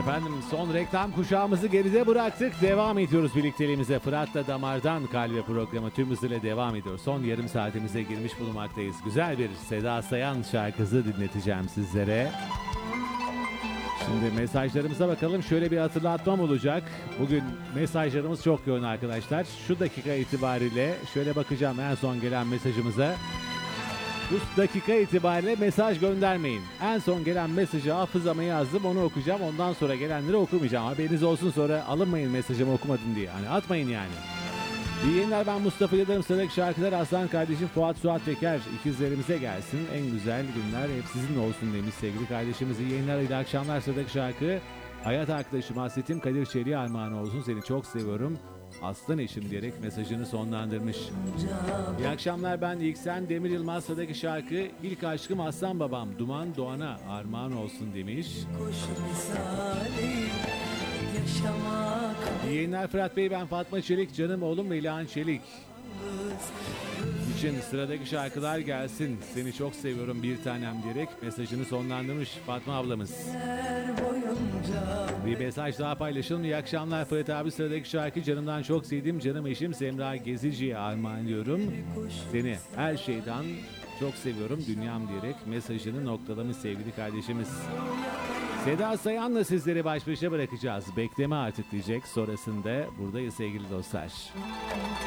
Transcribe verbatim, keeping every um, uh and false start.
Efendim son reklam kuşağımızı geride bıraktık. Devam ediyoruz birlikteliğimize. Fırat'la Damar'dan Kalbe programı tüm hızıyla devam ediyor. Son yarım saatimize girmiş bulunmaktayız. Güzel bir Seda Sayan şarkısı dinleteceğim sizlere. Şimdi mesajlarımıza bakalım. Şöyle bir hatırlatmam olacak. Bugün mesajlarımız çok yoğun arkadaşlar. Şu dakika itibariyle şöyle bakacağım en son gelen mesajımıza. Bu dakika itibariyle mesaj göndermeyin. En son gelen mesajı hafızama yazdım, onu okuyacağım. Ondan sonra gelenleri okumayacağım. Haberiniz olsun, sonra alınmayın mesajımı okumadım diye. Hani atmayın yani. İyi yayınlar, ben Mustafa Yıldırım. Sıradaki şarkılar Aslan kardeşim Fuat Suat Teker. İkizlerimize gelsin. En güzel günler hep sizinle olsun demiş sevgili kardeşimiz. İyi yayınlar, iyi akşamlar. Sıradaki şarkı hayat arkadaşım Hasretim Kadir Çelik'e armağan olsun. Seni çok seviyorum. Aslan eşim diyerek mesajını sonlandırmış. İyi akşamlar, ben İlksen Demir Yılmaz. Sıradaki şarkı ilk aşkım Aslan babam Duman Doğan'a armağan olsun demiş. İyi yayınlar Fırat Bey, ben Fatma Çelik, canım oğlum ve İlhan Çelik için sıradaki şarkılar gelsin. Seni çok seviyorum bir tanem diyerek mesajını sonlandırmış Fatma ablamız. Bir mesaj daha paylaşalım. İyi akşamlar Fırat abi, sıradaki şarkı canımdan çok sevdiğim canım eşim Semra Gezici'ye armağan ediyorum. Seni her şeyden çok seviyorum dünyam diyerek mesajını noktalamış sevgili kardeşimiz. Seda Sayan'la sizleri baş başa bırakacağız. Bekleme artık diyecek. Sonrasında buradayız sevgili dostlar.